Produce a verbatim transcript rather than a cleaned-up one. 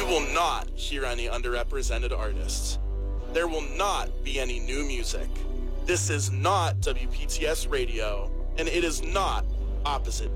will not hear any underrepresented artists. There will not be any new music. This is not W P T S Radio, and it is not Opposite